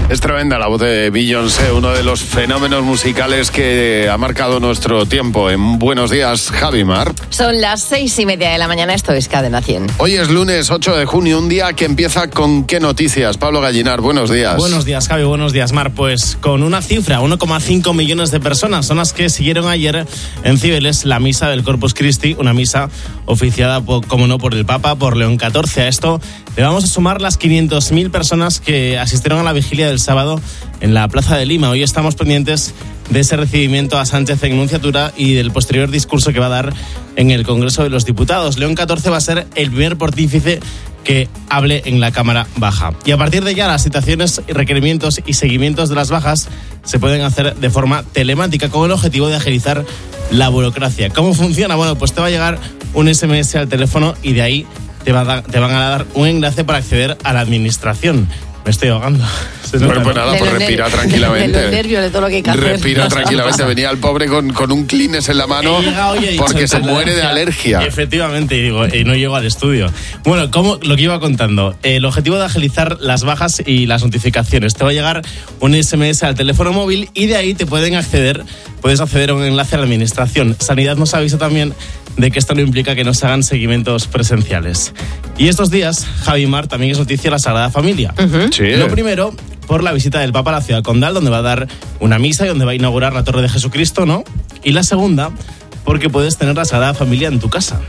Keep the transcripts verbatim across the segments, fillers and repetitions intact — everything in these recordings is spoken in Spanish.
Es tremenda la voz de Beyoncé, uno de los fenómenos musicales que ha marcado nuestro tiempo. En Buenos Días, Javi Mar. Son las seis y media de la mañana, esto es Cadena cien. Hoy es lunes ocho de junio, un día que empieza con ¿qué noticias? Pablo Gallinar, buenos días. Buenos días, Javi, buenos días, Mar. Pues con una cifra, uno coma cinco millones de personas son las que siguieron ayer en Cibeles la misa del Corpus Christi, una misa oficiada, por, como no, por el Papa, por León catorce. A esto le vamos a sumar las quinientas mil personas que asistieron a la vigilia del sábado en la Plaza de Lima. Hoy estamos pendientes de ese recibimiento a Sánchez en Nunciatura y del posterior discurso que va a dar en el Congreso de los Diputados. León catorce va a ser el primer pontífice que hable en la Cámara Baja. Y a partir de ya las citaciones, requerimientos y seguimientos de las bajas se pueden hacer de forma telemática con el objetivo de agilizar la burocracia. ¿Cómo funciona? Bueno, pues te va a llegar un ese eme ese al teléfono y de ahí te, va a dar, te van a dar un enlace para acceder a la administración. Me estoy ahogando. Bueno, pues nada, pues respira tranquilamente. De los nervios, de todo lo que hay que hacer. Respira tranquilamente. Venía el pobre con, con un Kleenex en la mano porque se muere de alergia. Efectivamente, y digo, y no llego al estudio. Bueno, como lo que iba contando, el objetivo de agilizar las bajas y las notificaciones. Te va a llegar un ese eme ese al teléfono móvil y de ahí te pueden acceder, puedes acceder a un enlace a la administración. Sanidad nos avisa también de que esto no implica que no se hagan seguimientos presenciales. Y estos días, Javi Mar, también es noticia la Sagrada Familia. Uh-huh. Sí. Lo primero, por la visita del Papa a la ciudad condal, donde va a dar una misa y donde va a inaugurar la Torre de Jesucristo, ¿no? Y la segunda, porque puedes tener la Sagrada Familia en tu casa.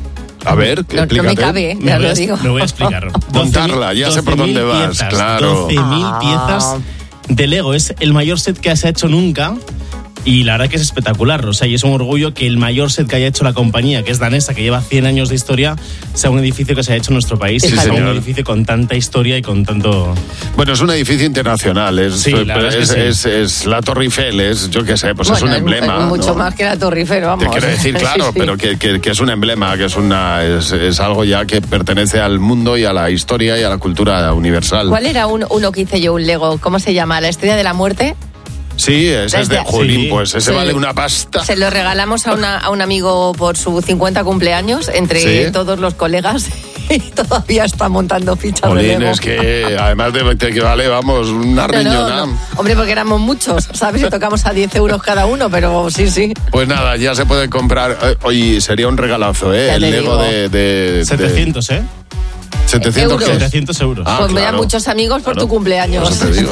A ver, explícate. No, no me cabe, ¿eh? Ya me, lo voy a, digo. me voy a explicar. Montarla, ya sé por dónde vas, piezas, claro. doce mil Ah. piezas de Lego. Es el mayor set que se ha hecho nunca. Y la verdad que es espectacular, o sea, y es un orgullo que el mayor set que haya hecho la compañía, que es danesa, que lleva cien años de historia, sea un edificio que se ha hecho en nuestro país. Sí, sea señor. un edificio con tanta historia y con tanto... Bueno, es un edificio internacional, es, Sí, la verdad es, es que es, sí. es la Torre Eiffel, es, yo qué sé, pues Bueno, es un emblema. Es mucho ¿no? más que la Torre Eiffel, vamos. Te quiero decir, claro, Sí, sí. pero que, que, que es un emblema, que es una es, es algo ya que pertenece al mundo y a la historia y a la cultura universal. ¿Cuál era un, uno que hice yo, un Lego? ¿Cómo se llama? ¿La Estrella de la Muerte? Sí, ese es de Desde- Jolín, Sí. pues ese Sí. vale una pasta. Se lo regalamos a, una, a un amigo por su cincuenta cumpleaños, entre ¿Sí? todos los colegas, y todavía está montando fichas de Jolín, Lego. es que además de de que vale, vamos, una No, no, riñonada. no. Hombre, porque éramos muchos, ¿sabes? Y tocamos a diez euros cada uno, pero sí, sí. Pues nada, ya se puede comprar. eh, Oye, sería un regalazo, ¿eh? Ya El te Lego digo. de, de, de- setecientos, ¿eh? setecientos euros. ¿qué? setecientos euros. Ah, pues mira, claro. muchos amigos por Claro, tu cumpleaños. por eso te digo.